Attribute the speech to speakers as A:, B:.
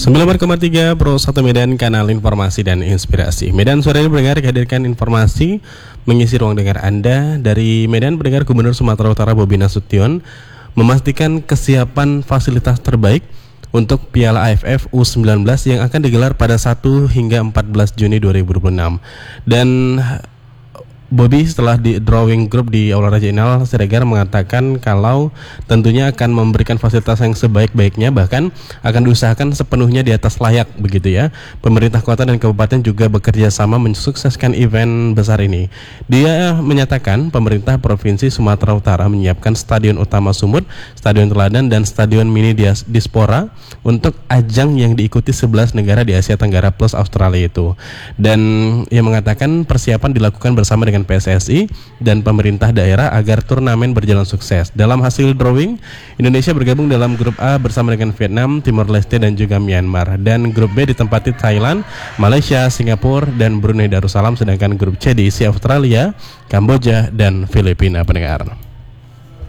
A: 94,3 Pro 1 Medan, kanal informasi dan inspirasi. Medan sore ini pendengar hadirkan informasi mengisi ruang dengar Anda. Dari Medan, pendengar, Gubernur Sumatera Utara Bobi Nasution memastikan kesiapan fasilitas terbaik untuk Piala AFF U19 yang akan digelar pada 1 hingga 14 Juni 2026. Dan Bobi setelah di drawing group di Aula Raja Inal Siregar mengatakan kalau tentunya akan memberikan fasilitas yang sebaik-baiknya, bahkan akan diusahakan sepenuhnya di atas layak begitu ya. Pemerintah kota dan kabupaten juga bekerja sama mensukseskan event besar ini. Dia menyatakan pemerintah Provinsi Sumatera Utara menyiapkan Stadion Utama Sumut, Stadion Teladan, dan Stadion Mini Diaspora untuk ajang yang diikuti 11 negara di Asia Tenggara plus Australia itu. Dan ia mengatakan persiapan dilakukan bersama dengan PSSI dan pemerintah daerah agar turnamen berjalan sukses. Dalam hasil drawing, Indonesia bergabung dalam grup A bersama dengan Vietnam, Timor Leste, dan juga Myanmar. Dan grup B ditempati Thailand, Malaysia, Singapura, dan Brunei Darussalam. Sedangkan grup C diisi Australia, Kamboja, dan Filipina, pendengar.